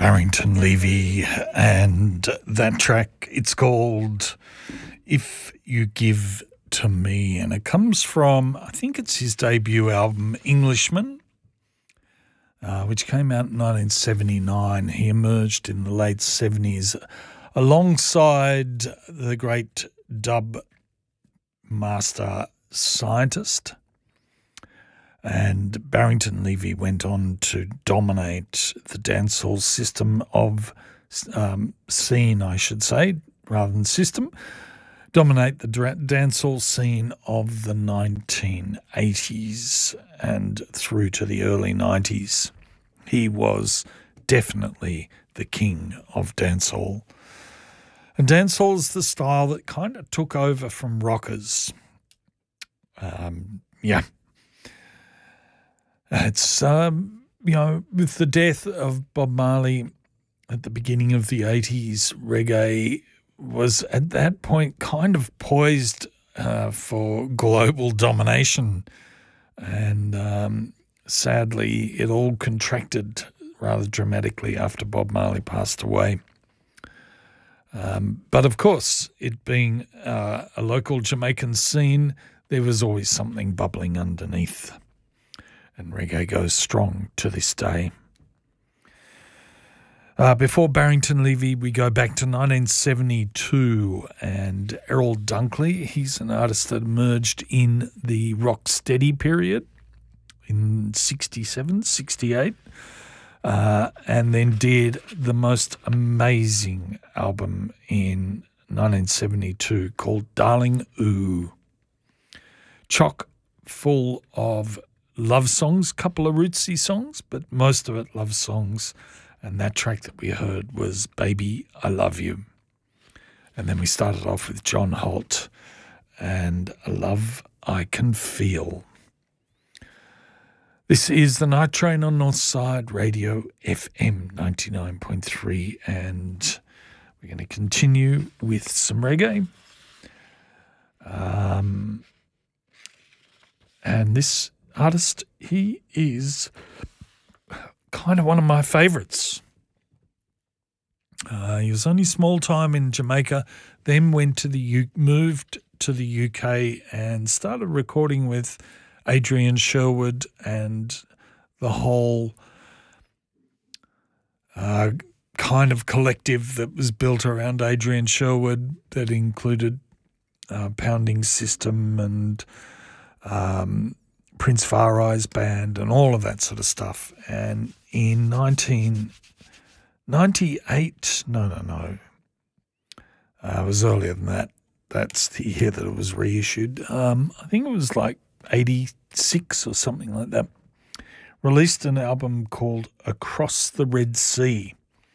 Barrington Levy, and that track, it's called If You Give to Me, and it comes from, I think it's his debut album, Englishman, which came out in 1979. He emerged in the late 70s alongside the great dub master Scientist. And Barrington Levy went on to dominate the dancehall system of scene, I should say, rather than system, dominate the dancehall scene of the 1980s and through to the early 90s. He was definitely the king of dancehall. And dancehall is the style that kind of took over from rockers. It's, with the death of Bob Marley at the beginning of the 80s, reggae was at that point kind of poised for global domination. And sadly, it all contracted rather dramatically after Bob Marley passed away. But of course, it being a local Jamaican scene, there was always something bubbling underneath. And reggae goes strong to this day. Before Barrington Levy, we go back to 1972 and Errol Dunkley. He's an artist that emerged in the rocksteady period in 67, 68, and then did the most amazing album in 1972 called Darling Ooh. Chock full of love songs, couple of rootsy songs, but most of it love songs. And that track that we heard was Baby, I Love You. And then we started off with John Holt and A Love I Can Feel. This is the Night Train on Northside Radio FM 99.3, and we're going to continue with some reggae. And this artist, he is kind of one of my favourites. He was only small time in Jamaica, then moved to the UK and started recording with Adrian Sherwood and the whole kind of collective that was built around Adrian Sherwood that included Pounding System and Prince Far Eye's band and all of that sort of stuff. And in 1998, no, it was earlier than that. That's the year that it was reissued. I think it was like 86 or something like that. Released an album called Across the Red Sea.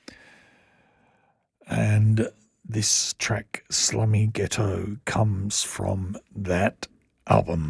And this track, Slummy Ghetto, comes from that album.